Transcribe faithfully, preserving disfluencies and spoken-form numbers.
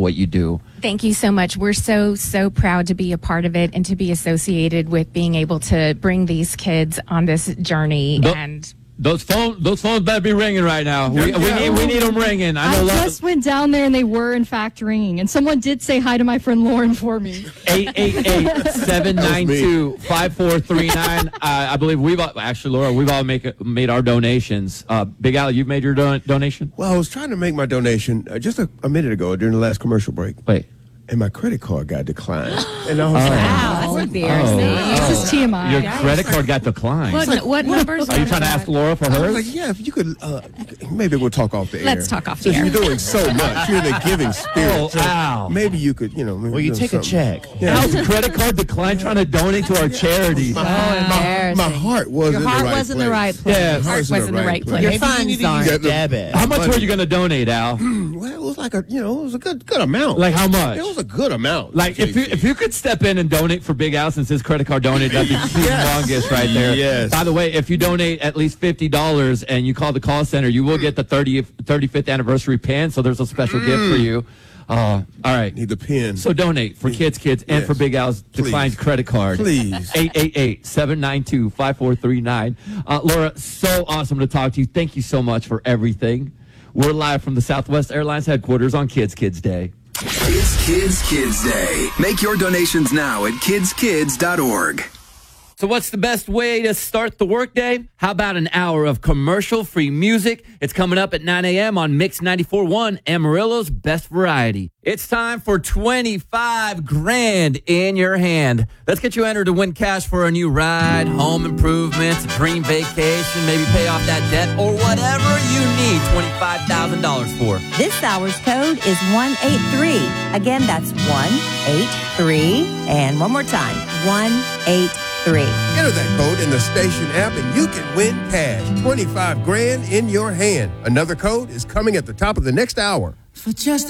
what you do. Thank you so much. We're so, so proud to be a part of it and to be associated with being able to bring these kids on this journey. The- and Those phones, those phones better be ringing right now. We, we need, we need them ringing. I know. I just went down there and they were in fact ringing, and someone did say hi to my friend Lauren for me. eight eight eight, seven nine two, five four three nine. Uh, I believe we've all, actually, Laura, we've all make, made our donations. Uh, Big Al, you've made your don- donation? Well, I was trying to make my donation uh, just a, a minute ago during the last commercial break. Wait. And my credit card got declined. And I was Oh. like, wow, that's embarrassing. This is T M I. Your credit card got declined. What, what numbers? Are you trying to ask Laura for I was hers? like, yeah, if you could, uh, you could- maybe we'll talk off the air. Let's talk off the Since air. You're doing so much. You're in the giving spirit. Oh, so Al. Maybe you could, you know. Maybe Well, you do take a something. check. Yeah. Al's credit card declined trying to donate to our charities. My, my, my heart was Your in heart the right was in place. the right place. Yeah. My heart's was in the right place. Your Maybe you funds need to aren't. use debit. How much were you going to donate, Al? Well, it was like a, you know, it was a good, good amount. Like how much? It was a good amount. Like if you if you could step in and donate for Big Al since his credit card donated, that'd be humongous right there. Yes. By the way, if you donate at least fifty dollars and you call the call center, you will get the thirtieth, thirty-fifth anniversary pin. So there's a special gift for you. Uh, all right. need the pen. So donate for Kids Kids and Yes. for Big Al's Please. declined credit card. Please. eight eight eight, seven nine two, five four three nine. Uh, Laura, so awesome to talk to you. Thank you so much for everything. We're live from the Southwest Airlines headquarters on Kids Kids Day. It's Kids Kids Day. Make your donations now at kids kids dot org. So what's the best way to start the workday? How about an hour of commercial-free music? It's coming up at nine a.m. on Mix ninety-four point one, Amarillo's Best Variety. It's time for twenty-five grand in your hand. Let's get you entered to win cash for a new ride, home improvements, a dream vacation, maybe pay off that debt, or whatever you need twenty-five thousand dollars for. This hour's code is one eight three. Again, that's one eight three. And one more time, one eight three. Enter that code in the station app and you can win cash. twenty-five grand in your hand. Another code is coming at the top of the next hour. For just